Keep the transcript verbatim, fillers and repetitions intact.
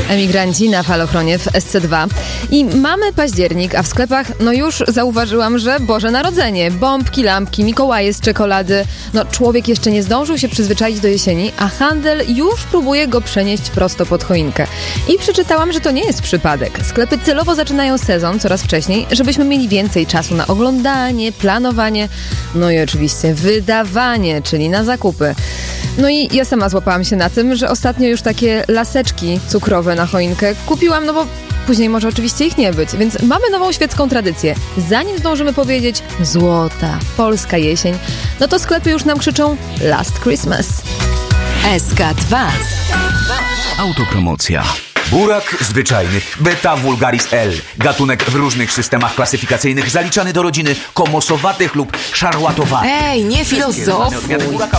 Emigranci na Falochronie w S C dwa. I mamy październik, a w sklepach no już zauważyłam, że Boże Narodzenie. Bombki, lampki, Mikołaje z czekolady. No człowiek jeszcze nie zdążył się przyzwyczaić do jesieni, a handel już próbuje go przenieść prosto pod choinkę. I przeczytałam, że to nie jest przypadek. Sklepy celowo zaczynają sezon coraz wcześniej, żebyśmy mieli więcej czasu na oglądanie, planowanie, no i oczywiście wydawanie, czyli na zakupy. No i ja sama złapałam się na tym, że ostatnio już takie laseczki cukrowe na choinkę kupiłam, no bo później może oczywiście ich nie być, więc mamy nową świecką tradycję. Zanim zdążymy powiedzieć złota, polska jesień, no to sklepy już nam krzyczą Last Christmas. S K dwa. Autopromocja. Burak zwyczajny, Beta vulgaris L. Gatunek w różnych systemach klasyfikacyjnych zaliczany do rodziny komosowatych lub szarłatowatych. Ej, nie filozofuj.